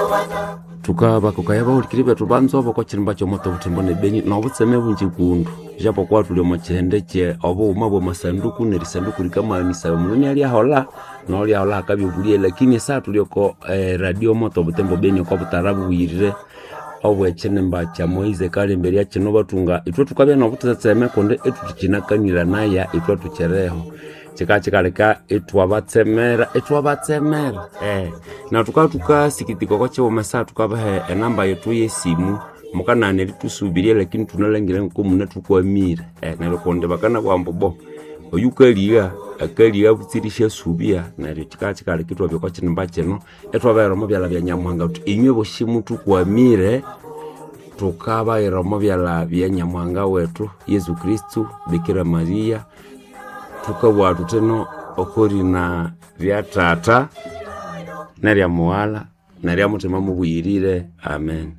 tukaba kukayaba ulikiribe tubanzo bako chirimba cyo moto butimbone Beni na obutseme bunji kundu japo kwa tulio machendeche obo umabo masanduku nerisanduku likamanisa muluni ali ahola na oli ahola akabibulie lakini saa tulioko radio moto butembo Beni kwa butarabu wirire obwe chenemba cha Moize kale mbere ya chino batunga itwe tukabya no butatseme konde etu tukinakanira naya itwe tuchereho chikachikaleka etwabatsemera na tukatuka sikitiko kwa cyo masa tukabahe enamba yetu yesimu mukanane litusubirie lakini tunalengire ngo munne tukwamire na lokonde bakana kwambobo oyukaliga akaliga butsirishe subia na chikachikaleka itwa byo chinimba cheno etwabero mo byala bya Nyamuhanga inywe boshimu tukwamire tukabaira mo byala bya Nyamuhanga wetu Yesu Kristo Bikira Maria tukawa tuteno okori na rya tata na rya muwala na rya mutima mubuyirire amen.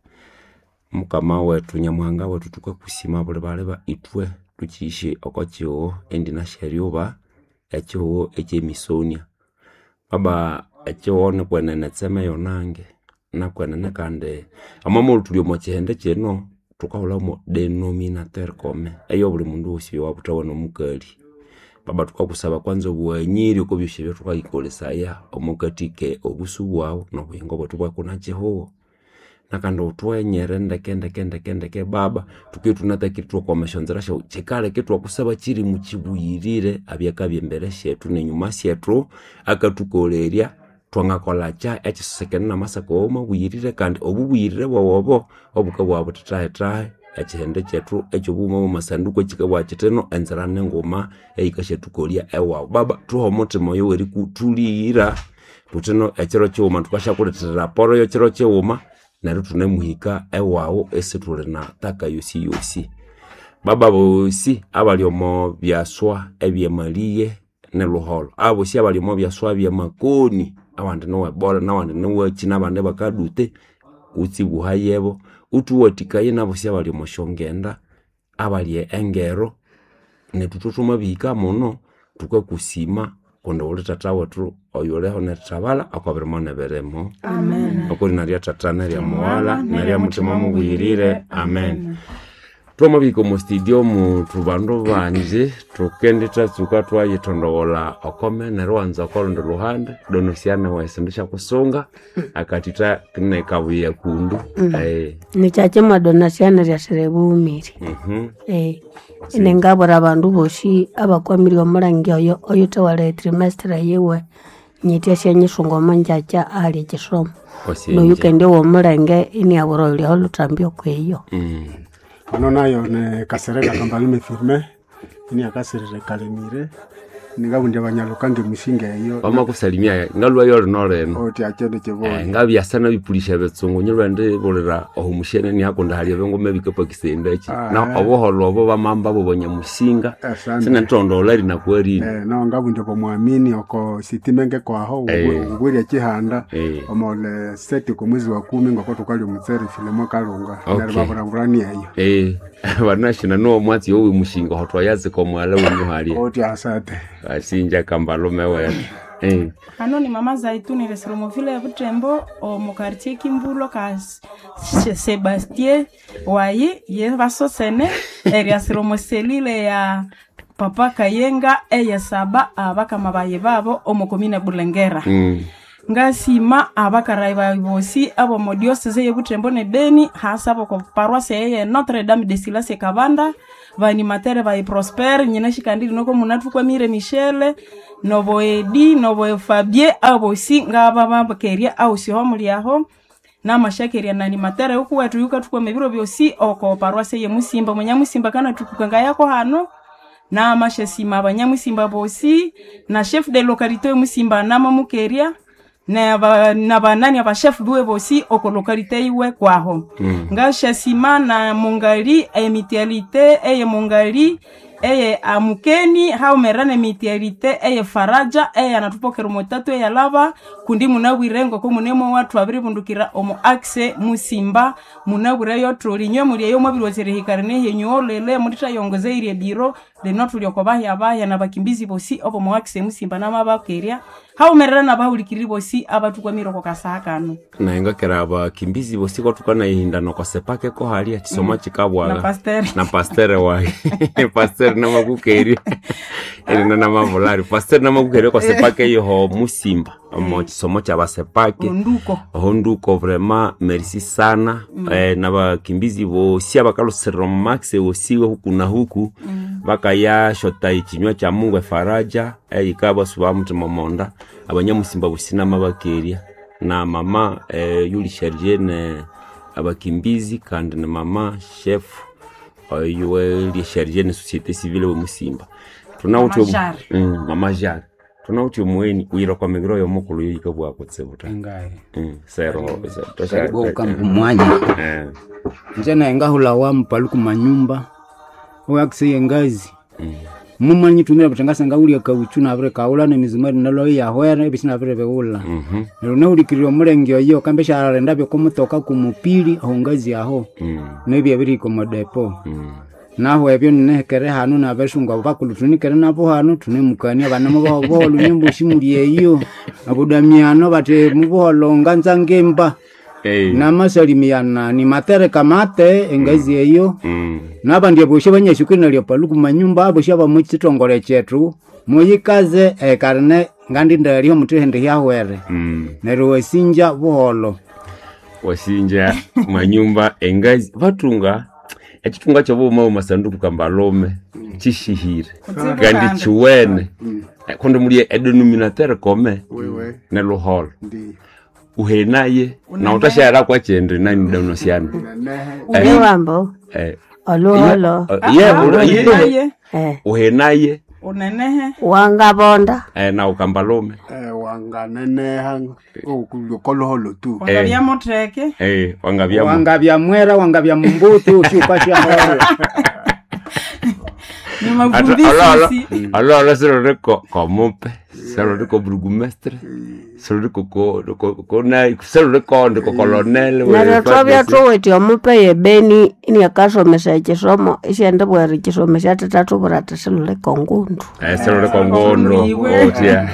Mukama wetu Nyamuhanga wetu tukakusima bole baleba itwe tukishi okokyo endi na sherioba ekyo ekemisonia baba ekyo ne kwenene tseme yonange na kwenene kande amamo tulio mochende cheno tukahola mo denominateur comme eyo buli mundu usiyo wabutawa no mukali baba tukakusaba kwanza buwanyiri uko byoshe tukayikolesa ya omukatike obusubu wao no buyingo botubwa kuna Jehova nakando utwenyere ndeke baba tukitunatakiritwa kwa mashonzerasha chekale kitwa kusaba chiri muchibuyirire abyakabye mbere shetu nenyuma shetu akatukoleria twangakola cha echisekene na masako oma buyirire kandi obubuyirire bwobo obukabwa butatahe echende chetu echobuma mu masanduku chikabwa chiteno enzarane ngoma eikashetukolia ewa baba tuho motemo yo eri kutulira tuteno echero choma tukashakuletera raporo yo chero choma na tunemuhika ewawo esetule na taka yosi baba bosi abaliomo byaswa ebyemaliye ne luholo abosi abaliomo byaswa byamakoni abandi no webola na abandi no wachina abandi bakadute utsi buhayebo utuwatikaye nabosi abaliomo shongenda abalie engero ne tututuma bika mono tukakusima kondo ule tata wetu oyoleho ne tabala akwabiremo ne beremo amen okuri naria tata naria muwala naria mutima mugwirire amen Toma biko mu studio mu tubando banje tukende tatsuka twayitondogola okome ne rwanza kolondo ruhande donosiana waisendesha kusonga akatita kine kabuye kundu ni chache madonasiana ya serebumiri inengabora abandu boshi abakwamiri omurangi oyo tawale trimestre yewe nyitia shanyishungo manjacha ali kisomo no yukende wo murange ini aboro ile holutambio kweyo ano nayo ne kasereka kambalume firme ini akaserere kalemire ningabundi abanyalukange mushinga iyo bama kusalimia ngalwa yoro noreno oti achende chebo ngabi asana bipulisha betsungu nyirwande bolera ohumushene ni hakonda hali bengo mebikepa kisendachi na oboholo obo bamamba bobonya musinga sina ntondo olari na kweri no ngabundi bomwamini oko sitimenge kwa ho ngwiri chihanda omole seti ku mwezi wa 10 ngoko tukali mutseri filemo kalunga nari baburangurani ayo banashina no mwati yowe mushinga hotwa yaze ko mwala w'umuhali oti asate asinja kambalume wewe ano ni mama Zaituni Resromo vile Butembo o mu quartier Kimbulo ka Sebastien waye ye baso sene area Resromo selile ya papa Kayenga eye saba abaka mabaye babo o mu commune Bulengera ngasima abakarayi bosi abo modiocese ye Butembo ne Beni hasabo ko paroisse ye Notre Dame de Silas Kabanda vanimatere vai Prosper nyina shikandiri noko munatu kwa mire Michele nobo Edi nobo Fabie abosi ngaba bakeria au si homuli aho na mashakeria na animatere huku watu yuka tukwa mebiro byosi oko paroisse ye Musimba Munyamusimba kana tukukanga yako hano na mashesima abanyamusimba bosi na chef de localité Musimba na mamukeria na banani aba chef duwe bosi oko localité iwe kwaho ngasha sima na mungali mutualité eye mungali eye amukeni haumerane mutualité eye faraja eye anatupokera motatu eye lava kundi munawirengo ko munemo watu abiri bundukira omo axe Musimba munawire yo troli nywe muri yo mabiro zere hikarene yenyo lele murita yongoze ire biro leno tulioko bahya na bakimbizi bosi obo mwakise musimba na mabakeria haumerera na bahulikiri bosi abatukwamiro ko kasakano na ingakera abakimbizi bosi ko tukana ihindano kwa sepake ko hali kisoma kikabwa na pastere wae pastere na mabukeria ene na mavolari pastere na mabukeria ko sepake yo musimba mo kisoma cha basepake honduko vraiment merci sana na bakimbizi bosi abakalosero maxe osiwe huku na huku bakaya shota ikinywa cha Mungu faraja ikaba suba mutima monda abanyamusimba busina mabakeria na mama yuli Sherjene abakimbizi kandi na mama chef yuli Sherjene societe civile musimba tunauti mama jar tunauti mweni uira kwa migro yo mukulu yikabwa kutsebuta ngaye sero tosha kambu mwanya njena ngahula wa mpaluku manyumba wakse ngazi mumanyi tumira butangasa ngauli akawuchu na vre kaula ne mizumari nalo ya hwera ebisina vre beula nero ulikiriro mulengyo yo kambesha arenda byo kumutoka kumupili aho ngazi aho nebi abiri ko modepo naho ebyo nehekere hanu na beshungwa bakulutunikere nabo hanu tunemukani abana mo bolu nyimbo shimuliye yo abudamiano bate mubolo nganza ngemba na masalimiana ni matere kamate engazi eyo naba ndiye boshe banyeshukina lyo paluku manyumba abo shaba mu kitongole chetu muyikaze karne ngandi ndali ho mutende yahwere nero wasinja buholo wasinja manyumba engazi batunga ekitunga cyo buma masanduku kambalome chishihire kandi chiwene konde muri denominateur comme ne lo hall uhenaye na utashara kwa chendre nani donosiana wambo alo uhenaye unenehe wangabonda na ukambalome wanganeneha ukulukoloholo tu wangabya motreke wangabya mwera wangabya mumbutu ushukasha horo ni mabundisi alors c'est le komope c'est le ko burgomestre c'est le ko na c'est le ko colonel na tobya toweti omupe yebeni ni akasomesa kisomo ishende bwari kisomesa tatatu burata selule kongundu selule kongondo otia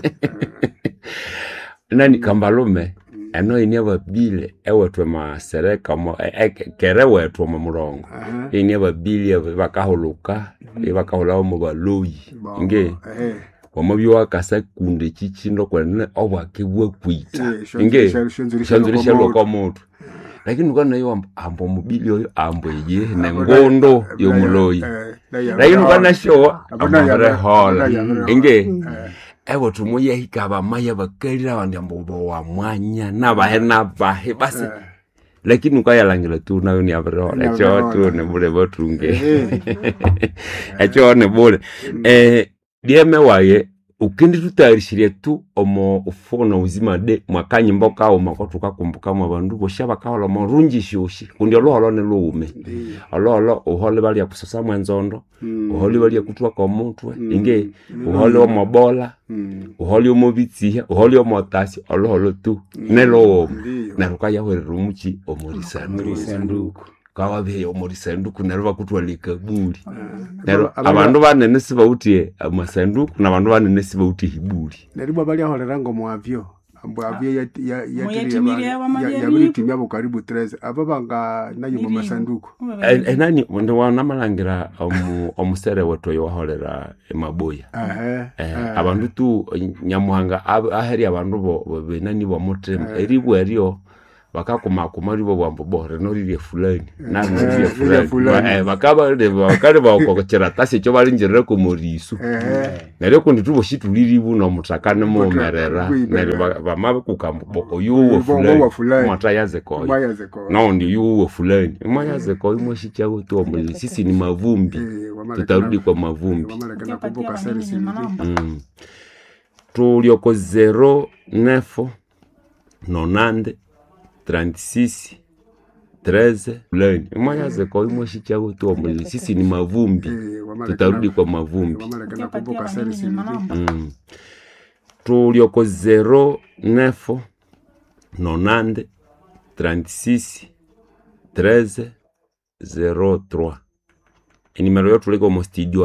nani kambalume eno inyaba bile ewetwe masereka mo kere wetwe mu murongo inyaba bile bakahuluka bakahula mu baloyi nge omubyo wakasa kunde kichindo kwene obwakebwa kwita nge shanzurisha loko moto lakini ukana yo ambo mubili oyo ambo ye nengondo yo muloyi lakini ukana show amare hola nge ewo tumuye hikaba maya bakalira bandi ambo wa mwanya nabahena bahe basi lakini ukayalangila tu nayo ni abro echo tu ne bule botunge echo ne bule dieme waye ukindi tutarishiria tu omo ufona uzima de mwakanyi mboka o makotuka kumbuka mu bandu boshaba kahola mo runji shushi kundi oloholo ne lume oloholo ohole bali ya kusasa mwenzondo ohole bali ya kutwa kwa mutwe inge ohole o mobola ohole o mobitsi ohole o motasi oloholo tu nelo na rukaya werumuchi o morisanduku kawa bhe yo morisanduku nero bakutwalika buli nero abantu banene sibautie amasanduku na abantu banene sibautie hibuli nero bali aholera ngo mwavyo ambavyo ya buri timya bo karibu 13 ababanga nayo mu masanduku nani ndo wana malangira omusere weto yo holera emaboya abantu tu nyamuhanga aheri abantu bo benani bo mutrem eribu eriyo bakakoma kumaribo bwambo bore no rire fulani na rire fulani bakaba de bakare bakokera tase cyo barinjire ko murisu nare ko nditubo shituliribu no mutakane mo merera nare bamabe kukambo boko yuwo fulani matayaze ko no ndi yuwo fulani mayaze ko imoshi cyago to muri sisi ni mavumbi tutarudi kwa mavumbi tulioko 09 90 36 13 leni mayaze kwa imoshi cyago to muri sisi ni mavumbi tutarudi kwa mavumbi tulioko 09 90 36 13 03 numero yetu liko mo studio